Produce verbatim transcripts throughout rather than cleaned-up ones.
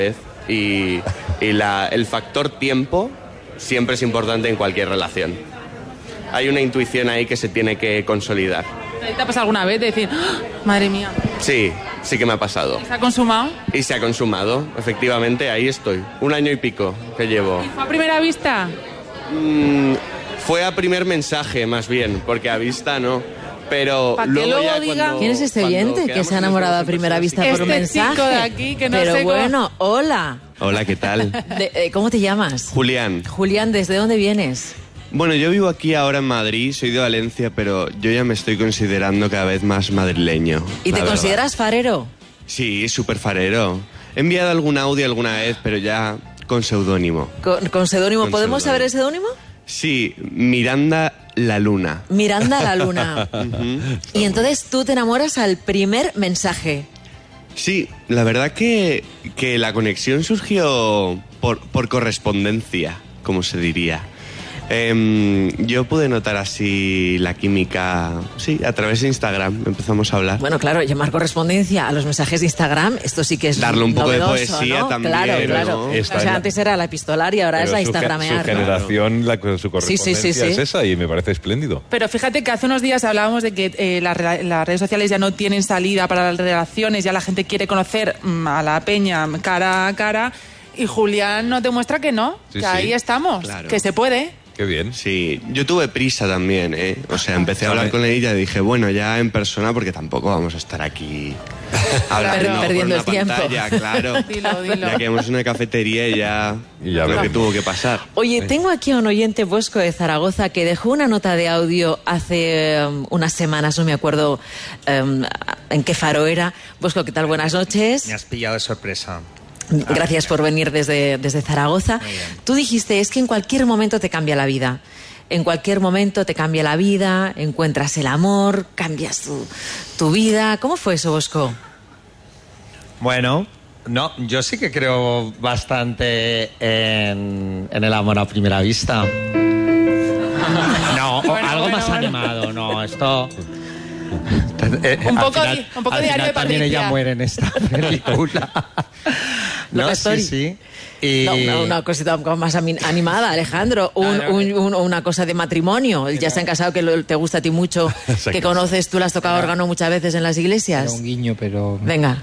vez y, y la, el factor tiempo siempre es importante en cualquier relación. Hay una intuición ahí que se tiene que consolidar. ¿Te ha pasado alguna vez de decir, ¡oh, madre mía? Sí, sí que me ha pasado. ¿Se ha consumado? Y se ha consumado, efectivamente, ahí estoy. Un año y pico que llevo. ¿Y fue a primera vista? Mm, fue a primer mensaje, más bien, porque a vista no. Pero Pa' que luego, luego ya diga- cuando- ¿Quién es este cuando oyente que quedamos se ha en enamorado a los primera encuentros vista así- por un Este mensaje? chico de aquí, que no Pero sé cómo- bueno, hola. Hola, ¿qué tal? De- eh, ¿Cómo te llamas? Julián. Julián, ¿desde dónde vienes? Bueno, yo vivo aquí ahora en Madrid, soy de Valencia, pero yo ya me estoy considerando cada vez más madrileño. ¿Y la te verdad. consideras farero? Sí, súper farero. He enviado algún audio alguna vez, pero ya con seudónimo. ¿Con, con seudónimo? Con ¿Podemos saber el seudónimo? Sí, Miranda la Luna. Miranda la Luna. Y entonces tú te enamoras al primer mensaje. Sí, la verdad que, que la conexión surgió por, por correspondencia, como se diría. Em, yo pude notar así la química, sí, a través de Instagram empezamos a hablar. Bueno, claro, llamar correspondencia a los mensajes de Instagram, esto sí que es Darle un poco de novedoso, poesía ¿no? también, Claro, ¿no? claro. Esta O sea, es la- antes era la epistolaria, ahora Pero es la su ge- instagramear. Su generación, la, su correspondencia Sí, sí, sí, sí. es esa y me parece espléndido. Pero fíjate que hace unos días hablábamos de que eh, las, rela- las redes sociales ya no tienen salida para las relaciones, ya la gente quiere conocer mm, a la peña cara a cara, y Julián nos demuestra que no, Sí, que sí. ahí estamos, Claro. que se puede. Qué bien. Sí, yo tuve prisa también, ¿eh? O sea, empecé a hablar con ella y ya dije, bueno, ya en persona, porque tampoco vamos a estar aquí hablando Per- por perdiendo una el tiempo. pantalla, claro. Dilo, dilo. Ya quedamos en una cafetería y ya, Y ya lo que veremos. tuvo que pasar. Oye, tengo aquí a un oyente Bosco de Zaragoza que dejó una nota de audio hace um, unas semanas, no me acuerdo um, en qué faro era. Bosco, ¿qué tal? Buenas noches. Me has pillado de sorpresa. Gracias por venir desde, desde Zaragoza. Muy bien. Tú dijiste, es que en cualquier momento te cambia la vida. En cualquier momento te cambia la vida, encuentras el amor, cambias tu, tu vida. ¿Cómo fue eso, Bosco? Bueno, no, yo sí que creo bastante en, en el amor a primera vista. No, o Bueno, algo bueno, más bueno. animado, no, esto... Eh, Un al poco final- di- un poco al diario final de también Patricia. ella muere en esta película. Love No, Story. sí, sí. Y... No, una, una cosita un poco más ami- animada, Alejandro. Un- Claro. un- un- una cosa de matrimonio. Ya se han casado, que lo- te gusta a ti mucho, Se que han casado. conoces, tú le has tocado órgano muchas veces en las Era iglesias. un guiño, pero Venga.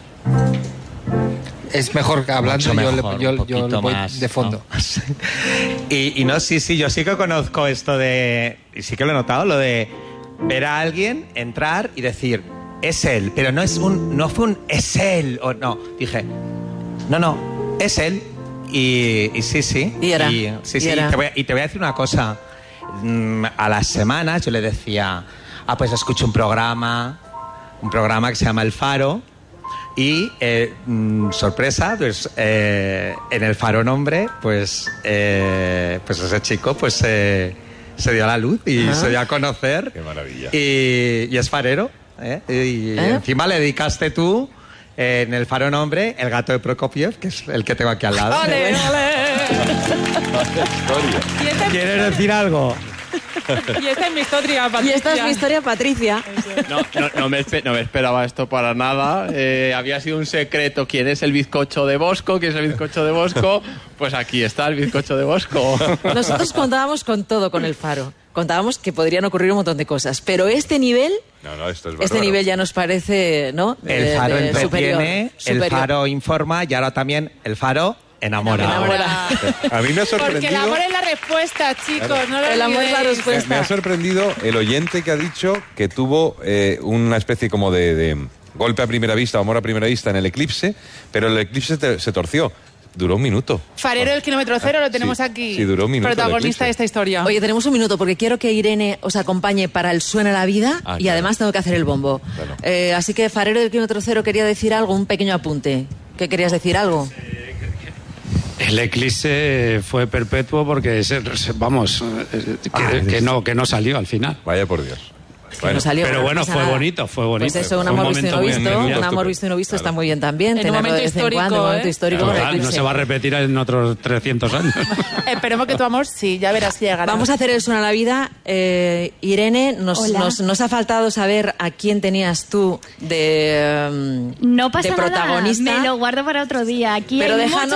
es mejor que hablando. Mucho Yo, le- mejor, yo- un yo poquito le voy más, de fondo. ¿no? y, y no, sí, sí, yo sí que conozco esto de... Y sí que lo he notado, lo de ver a alguien, entrar y decir, es él, pero no es un... No fue un es él, o no. Dije, no, no, es él. Y, y sí, sí. Y era, sí, y sí. era. Te voy a- y te voy a decir una cosa. Mm, A las semanas yo le decía, ah, pues escucho un programa, un programa que se llama El Faro. Y, eh, mm, sorpresa, pues eh, en El Faro Nombre, pues, eh, pues ese chico pues eh, se dio a la luz y Ah. se dio a conocer. Qué maravilla. Y, y es farero. ¿eh? Y ¿Eh? encima le dedicaste tú, eh, en El Faro Nombre, El gato de Prokopiev, que es el que tengo aquí al lado. ¡Ole, ole! Y esta es- ¿Quieres decir algo? Y esta es mi historia, Y Patricia. esta es mi historia, Patricia. No, no, no, me, espe- no me esperaba esto para nada. Eh, había sido un secreto. ¿Quién es el bizcocho de Bosco? ¿Quién es el bizcocho de Bosco? Pues aquí está el bizcocho de Bosco. Nosotros contábamos con todo con el Faro. Contábamos que podrían ocurrir un montón de cosas. Pero este nivel, No, no, esto es este bárbaro. nivel ya nos parece, ¿no? El De- Faro de- entretiene, el superior. Faro informa y ahora también el Faro enamora. Enamora. A mí me ha Porque el sorprendido... amor es la respuesta, chicos. No lo El amor es la olvidéis. respuesta. Me ha sorprendido el oyente que ha dicho que tuvo eh, una especie como de, de golpe a primera vista, amor a primera vista en el eclipse, pero el eclipse te- se torció. Duró un minuto. Farero del kilómetro cero lo tenemos Sí, aquí. sí, duró un minuto el Protagonista eclipse. de esta historia. Oye, tenemos un minuto porque quiero que Irene os acompañe para el Suena la Vida Ah, y claro. además tengo que hacer el bombo. Claro. Eh, así que Farero del kilómetro cero quería decir algo, un pequeño apunte. ¿Qué querías decir algo? El eclipse fue perpetuo porque, se- se- vamos, eh, que, Ah, que no, que no salió al final. Vaya por Dios. Que Bueno, no salió, pero no bueno, pasa fue nada. bonito, fue bonito. Pues eso, un Fue un amor visto y no momento muy visto, bonito. un amor estupendo. visto y no visto Claro. está muy bien también. En un Tenerlo momento de vez en histórico, cuando, un momento ¿eh? histórico. Total, del no eclipse. se va a repetir en otros trescientos años. Esperemos que tu amor sí, ya verás que llegará. Vamos a hacer el Suena la Vida. Eh, Irene, nos, Hola. nos, nos ha faltado saber a quién tenías tú de, um, No pasa de protagonista. nada, me lo guardo para otro día. Aquí Pero hay déjanos